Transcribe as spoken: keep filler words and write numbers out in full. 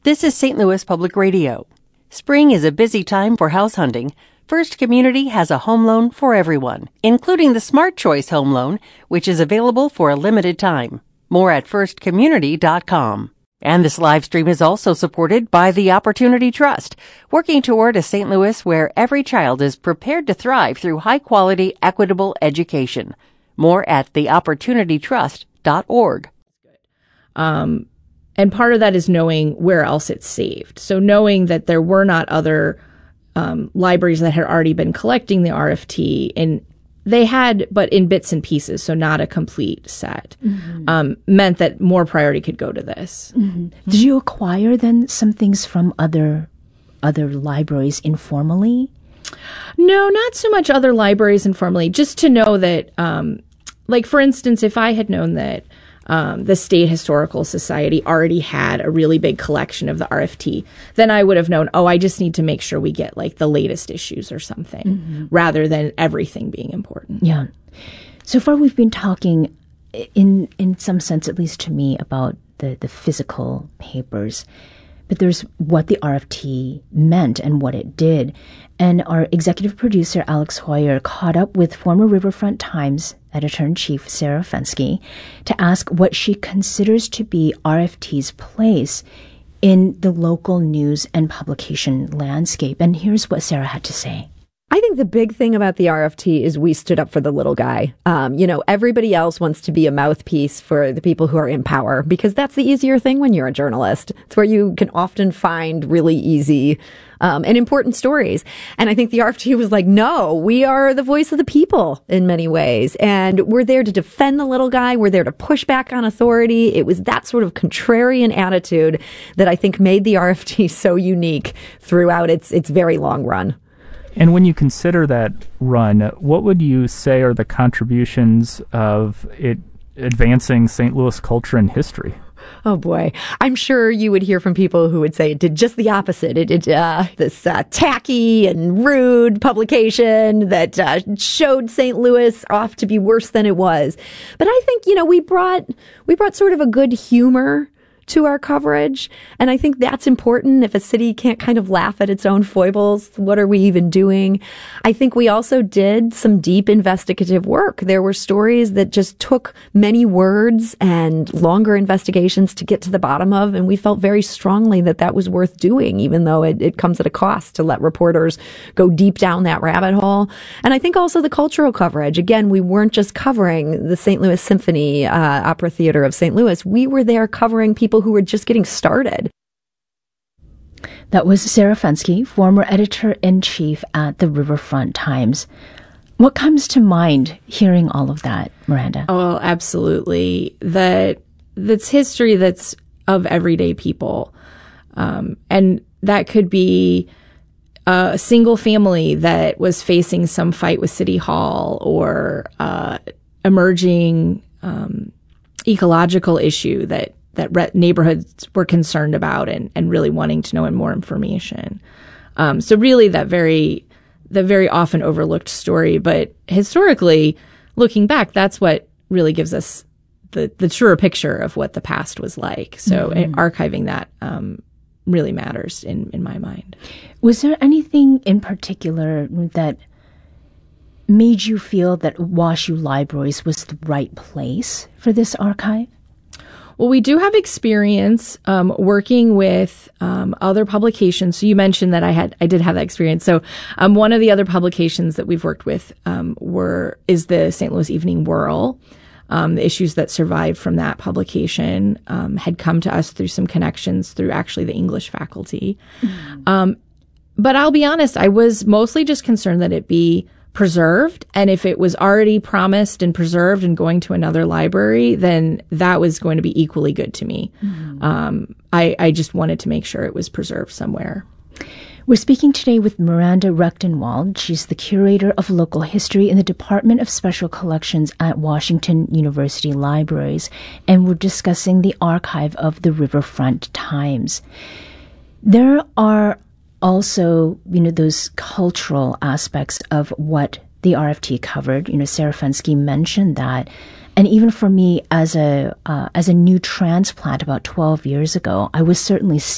This is Saint Louis Public Radio. Spring is a busy time for house hunting. First Community has a home loan for everyone, including the Smart Choice Home Loan, which is available for a limited time. More at first community dot com. And this live stream is also supported by the Opportunity Trust, working toward a Saint Louis where every child is prepared to thrive through high-quality, equitable education. More at the opportunity trust dot org. Um, and part of that is knowing where else it's saved. So knowing that there were not other um, libraries that had already been collecting the R F T, and they had, but in bits and pieces, so not a complete set, mm-hmm. um, meant that more priority could go to this. Mm-hmm. Did you acquire then some things from other other libraries informally? No, not so much other libraries informally, just to know that, um, like, for instance, if I had known that um, the State Historical Society already had a really big collection of the R F T, then I would have known, oh, I just need to make sure we get, like, the latest issues or something, mm-hmm. rather than everything being important. Yeah. So far we've been talking, in in some sense, at least to me, about the, the physical papers. But there's what the R F T meant and what it did. And our executive producer, Alex Hoyer, caught up with former Riverfront Times editor-in-chief Sarah Fenske to ask what she considers to be R F T's place in the local news and publication landscape. And here's what Sarah had to say. I think the big thing about the R F T is we stood up for the little guy. Um, you know, everybody else wants to be a mouthpiece for the people who are in power, because that's the easier thing when you're a journalist. It's where you can often find really easy um, and important stories. And I think the R F T was like, no, we are the voice of the people in many ways. And we're there to defend the little guy. We're there to push back on authority. It was that sort of contrarian attitude that I think made the R F T so unique throughout its its very long run. And when you consider that run, what would you say are the contributions of it advancing Saint Louis culture and history? Oh, boy. I'm sure you would hear from people who would say it did just the opposite. It did uh, this uh, tacky and rude publication that uh, showed Saint Louis off to be worse than it was. But I think, you know, we brought we brought sort of a good humor to our coverage. And I think that's important. If a city can't kind of laugh at its own foibles, what are we even doing? I think we also did some deep investigative work. There were stories that just took many words and longer investigations to get to the bottom of, and we felt very strongly that that was worth doing, even though it, it comes at a cost to let reporters go deep down that rabbit hole. And I think also the cultural coverage. Again, we weren't just covering the Saint Louis Symphony uh, Opera Theater of Saint Louis. We were there covering people who were just getting started. That was Sarah Fenske, former editor-in-chief at the Riverfront Times. What comes to mind hearing all of that, Miranda? Oh, absolutely. That that's history that's of everyday people. Um, and that could be a single family that was facing some fight with City Hall, or uh, emerging um, ecological issue that that re- neighborhoods were concerned about and, and really wanting to know more information. Um, so really that very, the very often overlooked story, but historically looking back, that's what really gives us the, the truer picture of what the past was like. So mm-hmm. archiving that, um, really matters in, in my mind. Was there anything in particular that made you feel that WashU Libraries was the right place for this archive? Well, we do have experience um, working with um, other publications. So you mentioned that I had, I did have that experience. So um, one of the other publications that we've worked with um, were is the Saint Louis Evening Whirl. Um, the issues that survived from that publication um, had come to us through some connections through actually the English faculty. Mm-hmm. Um, but I'll be honest, I was mostly just concerned that it be preserved. And if it was already promised and preserved and going to another library, then that was going to be equally good to me. Mm-hmm. Um, I, I just wanted to make sure it was preserved somewhere. We're speaking today with Miranda Rechtenwald. She's the curator of local history in the Department of Special Collections at Washington University Libraries, and we're discussing the archive of the Riverfront Times. There are also, you know, those cultural aspects of what the R F T covered. You know, Sarah Fenske mentioned that. And even for me, as a uh, as a new transplant about twelve years ago, I was certainly